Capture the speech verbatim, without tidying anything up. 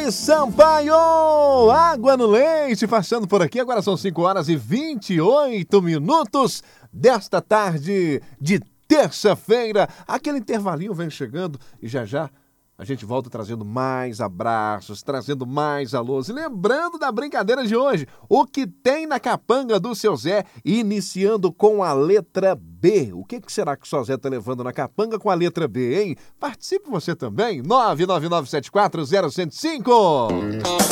Luiz Sampaio, Água no Leite, passando por aqui. Agora são cinco horas e vinte e oito minutos desta tarde de terça-feira. Aquele intervalinho vem chegando e já já a gente volta trazendo mais abraços, trazendo mais alôs. E lembrando da brincadeira de hoje, o que tem na capanga do seu Zé, iniciando com a letra B. O que, que será que o seu Zé está levando na capanga com a letra B, hein? Participe você também, nove nove nove sete quatro zero zero zero cinco.